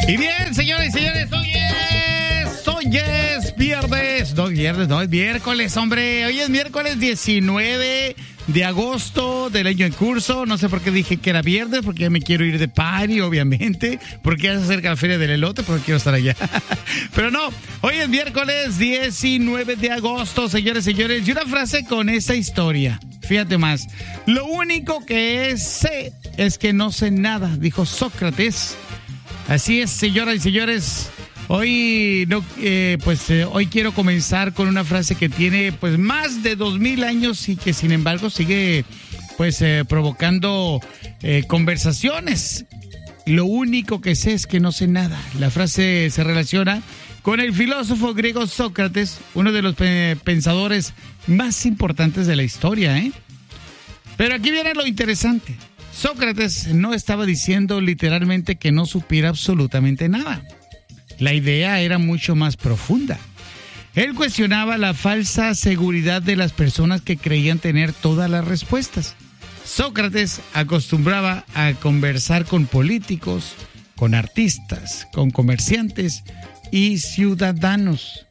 Y bien, señores y señores, hoy es viernes. No, viernes, no, es miércoles, hombre. Hoy es miércoles 19 de agosto del año en curso. No sé por qué dije que era viernes, porque ya me quiero ir de party, obviamente. Porque ya se acerca la feria del elote, porque quiero estar allá. Pero no, hoy es miércoles 19 de agosto, señores y señores. Y una frase con esta historia. Fíjate más. Lo único que sé es que no sé nada, dijo Sócrates. Así es, señoras y señores. Hoy hoy quiero comenzar con una frase que tiene pues más de 2000 años y que sin embargo sigue provocando conversaciones. Lo único que sé es que no sé nada. La frase se relaciona con el filósofo griego Sócrates, uno de los pensadores más importantes de la historia, ¿eh? Pero aquí viene lo interesante. Sócrates no estaba diciendo literalmente que no supiera absolutamente nada. La idea era mucho más profunda. Él cuestionaba la falsa seguridad de las personas que creían tener todas las respuestas. Sócrates acostumbraba a conversar con políticos, con artistas, con comerciantes y ciudadanos.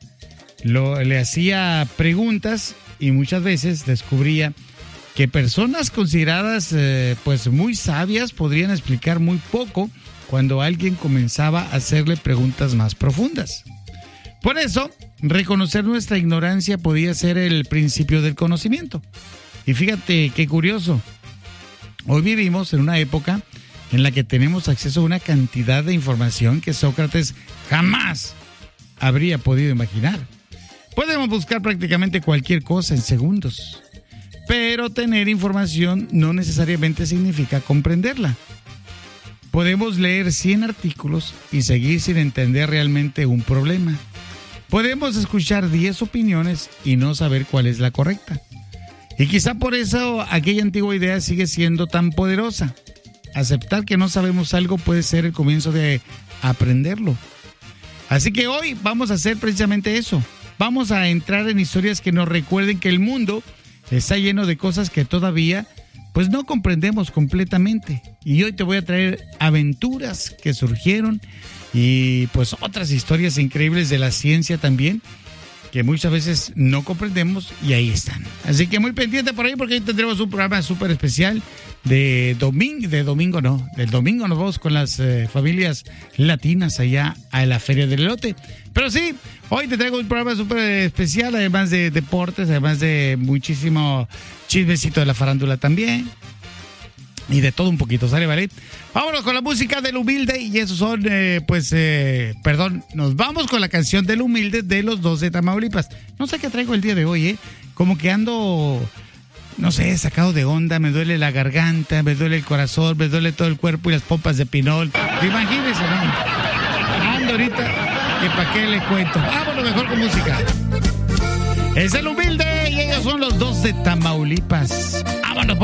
Le hacía preguntas y muchas veces descubría que personas consideradas muy sabias podrían explicar muy poco cuando alguien comenzaba a hacerle preguntas más profundas. Por eso, reconocer nuestra ignorancia podía ser el principio del conocimiento. Y fíjate qué curioso. Hoy vivimos en una época en la que tenemos acceso a una cantidad de información que Sócrates jamás habría podido imaginar. Podemos buscar prácticamente cualquier cosa en segundos. Pero tener información no necesariamente significa comprenderla. Podemos leer 100 artículos y seguir sin entender realmente un problema. Podemos escuchar 10 opiniones y no saber cuál es la correcta. Y quizá por eso aquella antigua idea sigue siendo tan poderosa. Aceptar que no sabemos algo puede ser el comienzo de aprenderlo. Así que hoy vamos a hacer precisamente eso. Vamos a entrar en historias que nos recuerden que el mundo está lleno de cosas que todavía pues no comprendemos completamente. Y hoy te voy a traer aventuras que surgieron y pues otras historias increíbles de la ciencia también, que muchas veces no comprendemos y ahí están. Así que muy pendiente por ahí porque hoy tendremos un programa súper especial del domingo nos vamos con las familias latinas allá a la Feria del Elote. Pero sí, hoy te traigo un programa súper especial, además de deportes, además de muchísimo chismecito de la farándula también. Y de todo un poquito, ¿sale, vale? Vámonos con la música del Humilde y esos son, nos vamos con la canción del Humilde de los Dos de Tamaulipas. No sé qué traigo el día de hoy, como que ando, no sé, sacado de onda, me duele la garganta, me duele el corazón, me duele todo el cuerpo y las pompas de pinol. Imagínense, ¿no? Ando ahorita, que pa' qué les cuento. Vámonos mejor con música. Es el Humilde y ellos son los Dos de Tamaulipas. Vámonos,